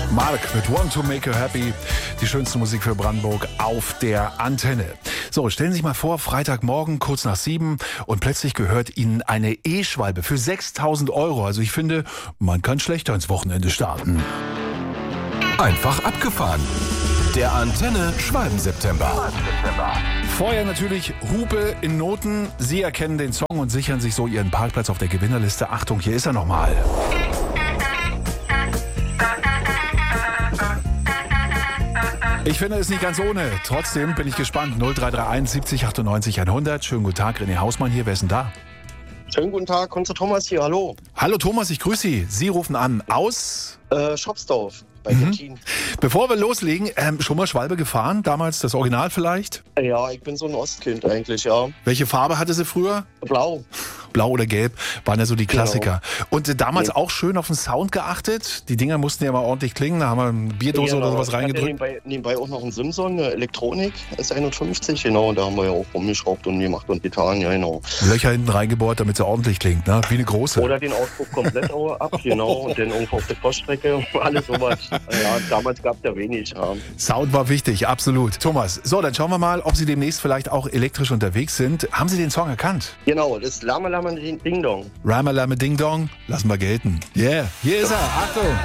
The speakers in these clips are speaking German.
Mark mit Want to Make You Happy. Die schönste Musik für Brandenburg auf der Antenne. So, stellen Sie sich mal vor, Freitagmorgen, kurz nach 7 und plötzlich gehört Ihnen eine E-Schwalbe für 6.000 €. Also ich finde, man kann schlechter ins Wochenende starten. Einfach abgefahren. Der Antenne Schwalben-September. Vorher natürlich Hupe in Noten. Sie erkennen den Song und sichern sich so Ihren Parkplatz auf der Gewinnerliste. Achtung, hier ist er nochmal. Ich finde es nicht ganz ohne. Trotzdem bin ich gespannt. 0331 70 98 100. Schönen guten Tag, René Hausmann hier. Wer ist denn da? Schönen guten Tag, Konzer Thomas hier, hallo. Hallo Thomas, ich grüße Sie. Sie rufen an aus... Schopsdorf bei Genthin. Bevor wir loslegen, schon mal Schwalbe gefahren? Damals das Original vielleicht? Ja, ich bin so ein Ostkind eigentlich, ja. Welche Farbe hatte sie früher? Blau. Blau oder Gelb waren ja so die Klassiker. Genau. Und damals auch schön auf den Sound geachtet? Die Dinger mussten ja mal ordentlich klingen. Da haben wir eine Bierdose oder sowas reingedrückt. Ja, nebenbei auch noch einen Simson, eine Elektronik, S51, genau. Da haben wir ja auch rumgeschraubt und gemacht und Gitarren, ja genau. Löcher hinten reingebohrt, damit sie ordentlich klingt, ne? Wie eine große. Oder den Auspuff komplett ab, genau. Und dann irgendwo auf der Poststrecke, alles sowas. Ja, damals gab es ja wenig. Ja. Sound war wichtig, absolut. Thomas, so, dann schauen wir mal, ob Sie demnächst vielleicht auch elektrisch unterwegs sind. Haben Sie den Song erkannt? Genau, das ist Lama Lama Ding Dong. Rama Lama Ding Dong, lassen wir gelten. Yeah, hier ist er, Achtung.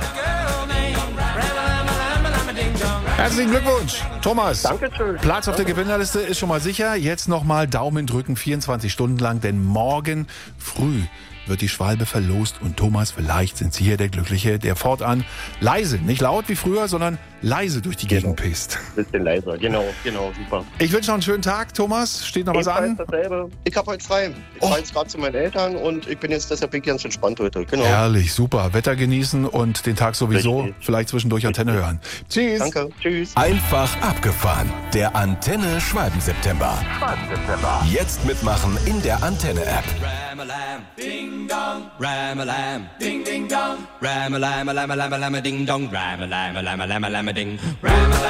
Herzlichen Glückwunsch, Thomas. Dankeschön. Platz auf der Gewinnerliste ist schon mal sicher. Jetzt nochmal Daumen drücken, 24 Stunden lang, denn morgen früh wird die Schwalbe verlost und Thomas, vielleicht sind Sie hier der Glückliche, der fortan leise, nicht laut wie früher, sondern leise durch die Gegend pisst. Bisschen leiser, genau, super. Ich wünsche noch einen schönen Tag, Thomas. Steht noch was an? Dasselbe. Ich habe heute frei. Ich fahre jetzt gerade zu meinen Eltern und ich bin jetzt deshalb ganz entspannt heute. Genau. Herrlich, super. Wetter genießen und den Tag sowieso. Richtig. Vielleicht zwischendurch Antenne hören. Tschüss. Danke, tschüss. Einfach abgefahren. Der Antenne Schwalben-September. Jetzt mitmachen in der Antenne-App. Ram-a-lam, ding dong, ram-a-lam, ding ding dong, ram-a-lam, lam-a-lam, lam-a-ding dong, ram-a-lam, lam-a-lam, lam-a-ding, ram-a-lam.